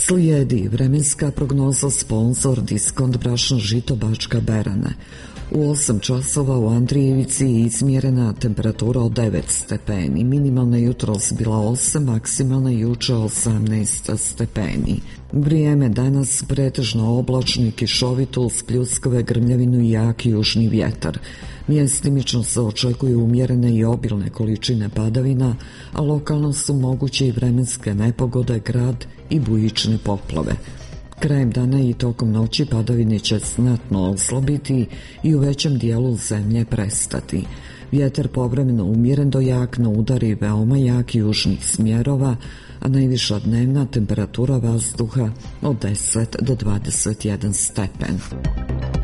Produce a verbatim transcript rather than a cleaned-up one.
Slijedi vremenska prognoza, sponsor Diskont brašno žito Bačka Berane. U osam časova u Andrijevici je izmjerena temperatura od devet stepeni, minimalna jutros bila osam, maksimalna juče osamnaest stepeni. Vrijeme danas pretežno oblačno i kišovito uz pljuskave, grmljavinu i jaki južni vjetar. Mjestimično se očekuju umjerene i obilne količine padavina, a lokalno su moguće i vremenske nepogode, grad i bujične poplave. Krajem dana i tokom noći padavine će znatno oslabiti i u većem dijelu zemlje prestati. Vjetar povremeno umjeren do jak, no udari veoma jak južnih smjerova, a najviša dnevna temperatura vazduha od deset do dvadeset jedan stepen.